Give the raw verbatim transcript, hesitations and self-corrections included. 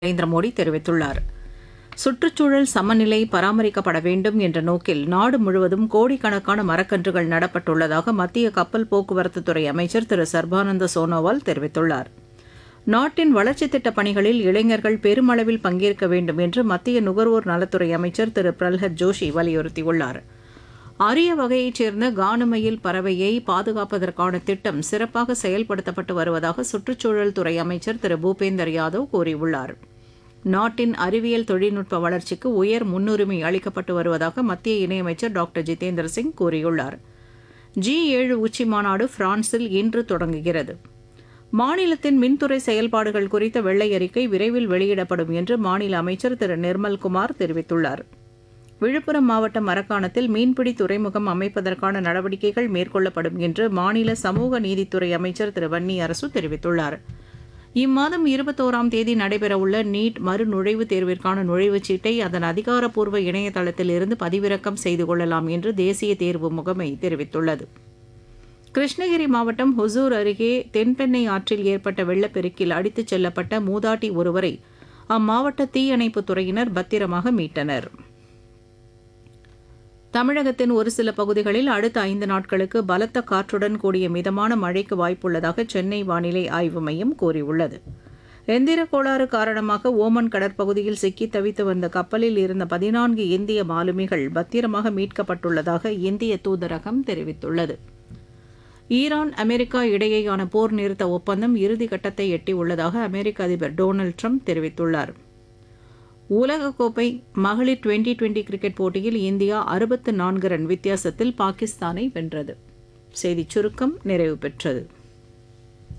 நரேந்திர மோடி தெரிவித்துள்ளார். சுற்றுச்சூழல் சமநிலை பராமரிக்கப்பட வேண்டும் என்ற நோக்கில் நாடு முழுவதும் கோடிக்கணக்கான மரக்கன்றுகள் நடப்பட்டுள்ளதாக மத்திய கப்பல் போக்குவரத்துத்துறை அமைச்சர் திரு சர்பானந்த சோனோவால் தெரிவித்துள்ளார். நாட்டின் வளர்ச்சித் திட்டப் பணிகளில் இளைஞர்கள் பெருமளவில் பங்கேற்க வேண்டும் என்று மத்திய நுகர்வோர் நலத்துறை அமைச்சர் திரு பிரல்ஹத் ஜோஷி வலியுறுத்தியுள்ளார். அரிய வகையைச் சேர்ந்த கானுமயில் பறவையை பாதுகாப்பதற்கான திட்டம் சிறப்பாக செயல்படுத்தப்பட்டு வருவதாக சுற்றுச்சூழல் துறை அமைச்சர் திரு பூபேந்தர் யாதவ் கூறியுள்ளார். நாட்டின் அறிவியல் தொழில்நுட்ப வளர்ச்சிக்கு உயர் முன்னுரிமை அளிக்கப்பட்டு வருவதாக மத்திய இணையமைச்சர் டாக்டர் ஜிதேந்திர சிங் கூறியுள்ளார். ஜி ஏழு உச்சி மாநாடு பிரான்சில் இன்று தொடங்குகிறது. மாநிலத்தின் மின்துறை செயல்பாடுகள் குறித்த வெள்ளை அறிக்கை விரைவில் வெளியிடப்படும் என்று மாநில அமைச்சர் திரு நிர்மல்குமார் தெரிவித்துள்ளார். விழுப்புரம் மாவட்டம் மரக்காணத்தில் மீன்பிடி துறைமுகம் அமைப்பதற்கான நடவடிக்கைகள் மேற்கொள்ளப்படும் என்று மாநில சமூக நீதித்துறை அமைச்சர் திரு வன்னி அரசு தெரிவித்துள்ளார். இம்மாதம் இருபத்தோராம் தேதி நடைபெறவுள்ள நீட் மறுநுழைவுத் தேர்விற்கான நுழைவுச் சீட்டை அதன் அதிகாரப்பூர்வ இணையதளத்தில் இருந்து பதிவிறக்கம் செய்து கொள்ளலாம் என்று தேசிய தேர்வு முகமை தெரிவித்துள்ளது. கிருஷ்ணகிரி மாவட்டம் ஹொசூர் அருகே தென்பெண்ணை ஆற்றில் ஏற்பட்ட வெள்ளப்பெருக்கில் அடித்துச் செல்லப்பட்ட மூதாட்டி ஒருவரை அம்மாவட்ட தீயணைப்புத் துறையினர் பத்திரமாக மீட்டனர். தமிழகத்தின் ஒரு சில பகுதிகளில் அடுத்த ஐந்து நாட்களுக்கு பலத்த காற்றுடன் கூடிய மிதமான மழைக்கு வாய்ப்புள்ளதாக சென்னை வானிலை ஆய்வு மையம் கூறியுள்ளது. எந்திர கோளாறு காரணமாக ஓமன் கடற்பகுதியில் சிக்கி தவித்து வந்த கப்பலில் இருந்த பதினான்கு இந்திய மாலுமிகள் பத்திரமாக மீட்கப்பட்டுள்ளதாக இந்திய தூதரகம் தெரிவித்துள்ளது. ஈரான் அமெரிக்கா இடையேயான போர் நிறுத்த ஒப்பந்தம் இறுதிக்கட்டத்தை எட்டியுள்ளதாக அமெரிக்க அதிபர் டொனால்டு ட்ரம்ப் தெரிவித்துள்ளார். உலகக்கோப்பை மகளிர் டுவெண்டி டுவெண்டி கிரிக்கெட் போட்டியில் இந்தியா அறுபத்து நான்கு ரன் வித்தியாசத்தில் பாகிஸ்தானை வென்றது. செய்திச் சுருக்கம் நிறைவு பெற்றது.